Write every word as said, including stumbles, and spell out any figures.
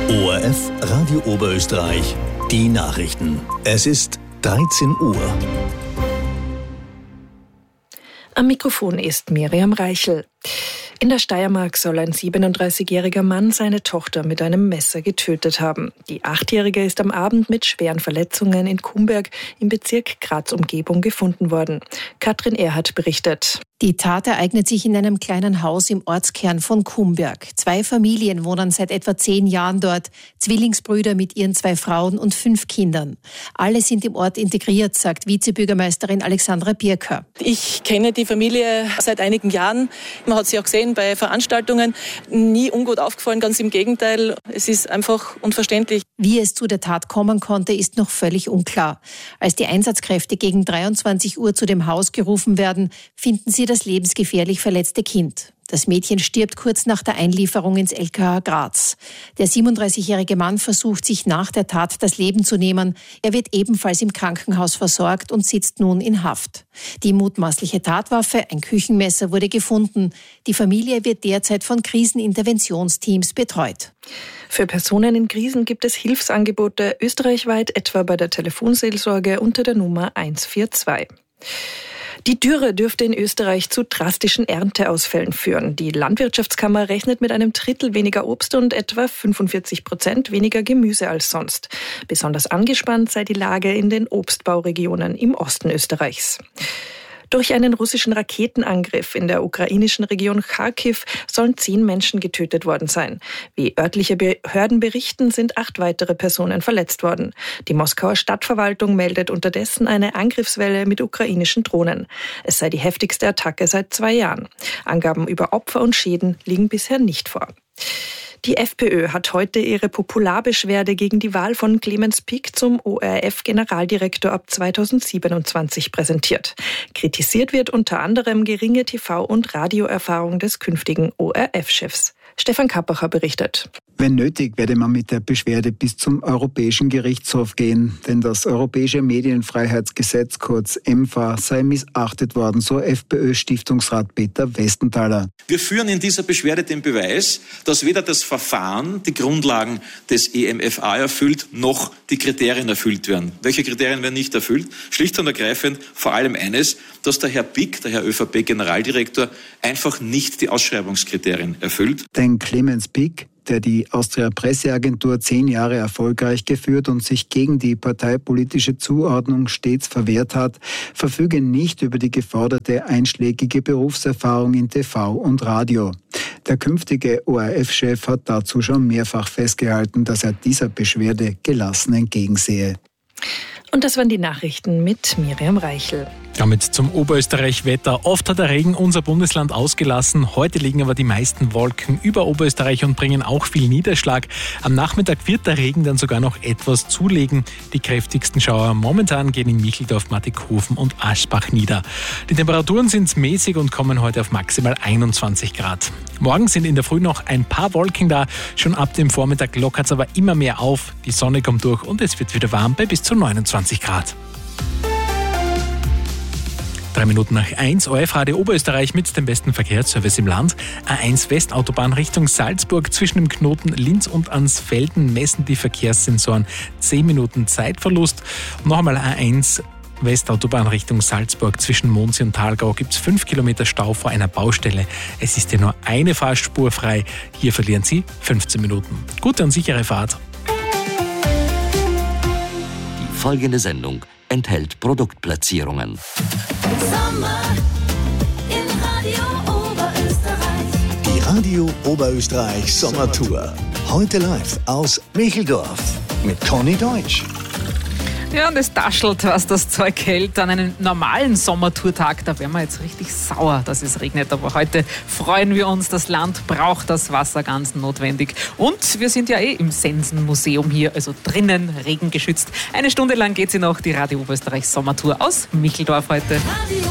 O R F Radio Oberösterreich, die Nachrichten. Es ist dreizehn Uhr. Am Mikrofon ist Miriam Reichel. In der Steiermark soll ein siebenunddreißigjähriger Mann seine Tochter mit einem Messer getötet haben. Die Achtjährige ist am Abend mit schweren Verletzungen in Kumberg im Bezirk Graz-Umgebung gefunden worden. Katrin Erhardt berichtet. Die Tat ereignet sich in einem kleinen Haus im Ortskern von Kumberg. Zwei Familien wohnen seit etwa zehn Jahren dort. Zwillingsbrüder mit ihren zwei Frauen und fünf Kindern. Alle sind im Ort integriert, sagt Vizebürgermeisterin Alexandra Birker. Ich kenne die Familie seit einigen Jahren. Man hat sie auch gesehen bei Veranstaltungen. Nie ungut aufgefallen, ganz im Gegenteil. Es ist einfach unverständlich. Wie es zu der Tat kommen konnte, ist noch völlig unklar. Als die Einsatzkräfte gegen dreiundzwanzig Uhr zu dem Haus gerufen werden, finden sie das lebensgefährlich verletzte Kind. Das Mädchen stirbt kurz nach der Einlieferung ins L K H Graz. Der siebenunddreißigjährige Mann versucht, sich nach der Tat das Leben zu nehmen. Er wird ebenfalls im Krankenhaus versorgt und sitzt nun in Haft. Die mutmaßliche Tatwaffe, ein Küchenmesser, wurde gefunden. Die Familie wird derzeit von Kriseninterventionsteams betreut. Für Personen in Krisen gibt es Hilfsangebote österreichweit, etwa bei der Telefonseelsorge unter der Nummer eins vier zwei. Die Dürre dürfte in Österreich zu drastischen Ernteausfällen führen. Die Landwirtschaftskammer rechnet mit einem Drittel weniger Obst und etwa fünfundvierzig Prozent weniger Gemüse als sonst. Besonders angespannt sei die Lage in den Obstbauregionen im Osten Österreichs. Durch einen russischen Raketenangriff in der ukrainischen Region Charkiw sollen zehn Menschen getötet worden sein. Wie örtliche Behörden berichten, sind acht weitere Personen verletzt worden. Die Moskauer Stadtverwaltung meldet unterdessen eine Angriffswelle mit ukrainischen Drohnen. Es sei die heftigste Attacke seit zwei Jahren. Angaben über Opfer und Schäden liegen bisher nicht vor. Die FPÖ hat heute ihre Popularbeschwerde gegen die Wahl von Clemens Pick zum O R F-Generaldirektor ab zweitausendsiebenundzwanzig präsentiert. Kritisiert wird unter anderem geringe T V- und Radioerfahrung des künftigen O R F-Chefs. Stefan Kappacher berichtet. Wenn nötig, werde man mit der Beschwerde bis zum Europäischen Gerichtshof gehen, denn das Europäische Medienfreiheitsgesetz, kurz E M F A, sei missachtet worden, so FPÖ-Stiftungsrat Peter Westenthaler. Wir führen in dieser Beschwerde den Beweis, dass weder das Verfahren die Grundlagen des E M F A erfüllt, noch die Kriterien erfüllt werden. Welche Kriterien werden nicht erfüllt? Schlicht und ergreifend vor allem eines, dass der Herr Pick, der Herr ÖVP-Generaldirektor, einfach nicht die Ausschreibungskriterien erfüllt. Denn Clemens Pick, der die Austria-Presseagentur zehn Jahre erfolgreich geführt und sich gegen die parteipolitische Zuordnung stets verwehrt hat, verfüge nicht über die geforderte einschlägige Berufserfahrung in T V und Radio. Der künftige O R F-Chef hat dazu schon mehrfach festgehalten, dass er dieser Beschwerde gelassen entgegensehe. Und das waren die Nachrichten mit Miriam Reichel. Damit zum Oberösterreich-Wetter. Oft hat der Regen unser Bundesland ausgelassen. Heute liegen aber die meisten Wolken über Oberösterreich und bringen auch viel Niederschlag. Am Nachmittag wird der Regen dann sogar noch etwas zulegen. Die kräftigsten Schauer momentan gehen in Micheldorf, Mattighofen und Aschbach nieder. Die Temperaturen sind mäßig und kommen heute auf maximal einundzwanzig Grad. Morgen sind in der Früh noch ein paar Wolken da. Schon ab dem Vormittag lockert es aber immer mehr auf. Die Sonne kommt durch und es wird wieder warm bei bis zu neunundzwanzig Grad. Drei Minuten nach eins, O R F-Radio Oberösterreich mit dem besten Verkehrsservice im Land. A eins Westautobahn Richtung Salzburg. Zwischen dem Knoten Linz und Ansfelden messen die Verkehrssensoren zehn Minuten Zeitverlust. Und noch einmal A eins Westautobahn Richtung Salzburg. Zwischen Mondsee und Thalgau gibt es fünf Kilometer Stau vor einer Baustelle. Es ist ja nur eine Fahrspur frei. Hier verlieren Sie fünfzehn Minuten. Gute und sichere Fahrt. Die folgende Sendung enthält Produktplatzierungen. Sommer in Radio Oberösterreich. Die Radio Oberösterreich Sommertour. Heute live aus Micheldorf mit Conny Deutsch. Ja, und es taschelt, was das Zeug hält. An einem normalen Sommertourtag, da wären wir jetzt richtig sauer, dass es regnet. Aber heute freuen wir uns, das Land braucht das Wasser ganz notwendig. Und wir sind ja eh im Sensenmuseum hier, also drinnen, regengeschützt. Eine Stunde lang geht sie noch, die Radio Oberösterreich Sommertour aus Micheldorf heute.